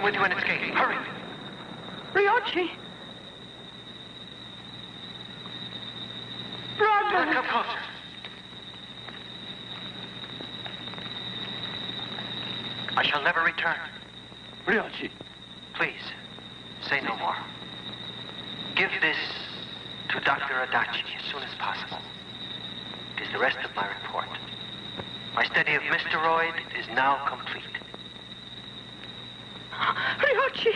with you and escape. Hurry. Ryochi! Brother! Do not come closer. I shall never return. Ryochi! Please, say no more. Give this to Dr. Adachi as soon as possible. It is the rest of my report. My study of Mr. is now complete. Ryochi!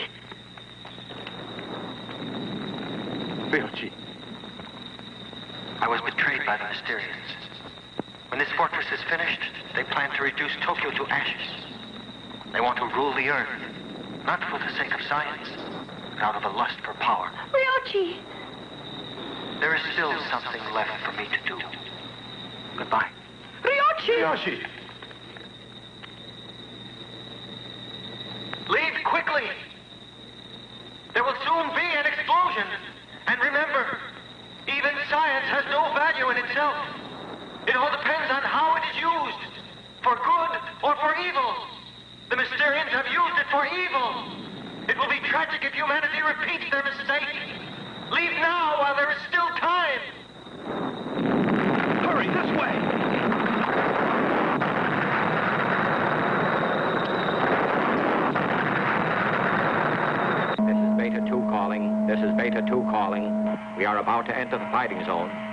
Ryochi. I was betrayed by the Mysterians. When this fortress is finished, they plan to reduce Tokyo to ashes. They want to rule the earth, not for the sake of science, but out of a lust for power. Ryochi! There is still something left for me to do. Goodbye. Ryochi! Ryochi! Leave quickly! There will soon be an explosion. And remember, even science has no value in itself. It all depends on how it is used, for good or for evil. The Mysterians have used it for evil. It will be tragic if humanity repeats their mistake. Leave now while there is still time. Hurry, this way! This is Beta 2 calling. This is Beta 2 calling. We are about to enter the fighting zone.